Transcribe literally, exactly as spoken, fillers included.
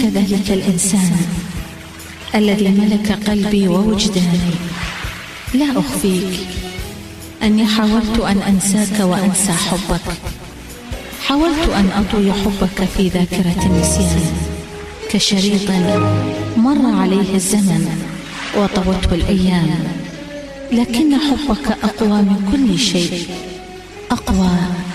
إنك ذلك الإنسان الذي ملك قلبي ووجداني. لا أخفيك أني حاولت أن أنساك وأنسى حبك، حاولت أن أطوي حبك في ذاكرة النسيان كشريط مر عليه الزمن وطوته الأيام، لكن حبك أقوى من كل شيء، أقوى